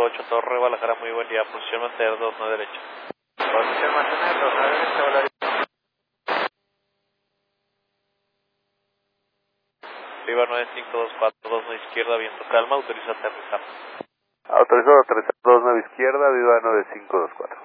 8 Torre, Guadalajara, muy buen día, posición mantener 29 derecha. Posición mantener 29 derecha, hola. Viva 9524, 29 izquierda, viento calma, autoriza aterrizar. Autorizado a aterrizar 29 izquierda, viva 9524.